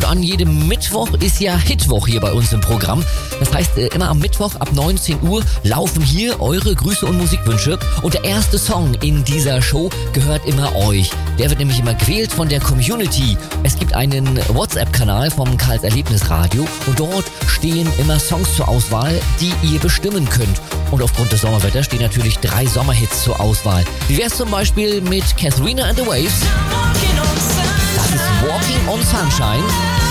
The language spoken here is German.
an jedem Mittwoch ist ja Hitwoch hier bei uns im Programm. Das heißt, immer am Mittwoch ab 19 Uhr laufen hier eure Grüße und Musikwünsche. Und der erste Song in dieser Show gehört immer euch. Der wird nämlich immer gewählt von der Community. Es gibt einen WhatsApp-Kanal vom Karls Erlebnisradio und dort stehen immer Songs zur Auswahl, die ihr bestimmen könnt. Und aufgrund des Sommerwetters stehen natürlich 3 Sommerhits zur Auswahl. Wie wär's zum Beispiel mit Katharina and the Waves? Das ist Walking on Sunshine.